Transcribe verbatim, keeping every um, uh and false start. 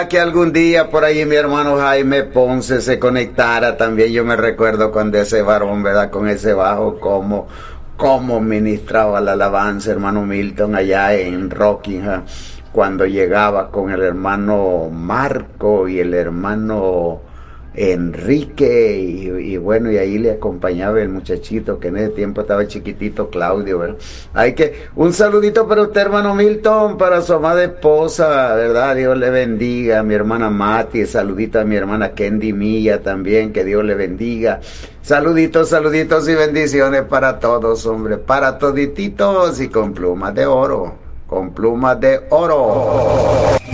Que algún día por ahí mi hermano Jaime Ponce se conectara también. Yo me recuerdo cuando ese varón, ¿verdad? Con ese bajo, como cómo ministraba la alabanza, hermano Milton, allá en Rockingham, cuando llegaba con el hermano Marco y el hermano Enrique, y, y bueno, y ahí le acompañaba el muchachito que en ese tiempo estaba chiquitito, Claudio, ¿verdad? Hay que, un saludito para usted, hermano Milton, para su amada esposa, ¿verdad? Dios le bendiga, mi hermana Mati, saludito a mi hermana Kendi Milla también, que Dios le bendiga. Saluditos, saluditos y bendiciones para todos, hombre, para todititos y con plumas de oro, con plumas de oro.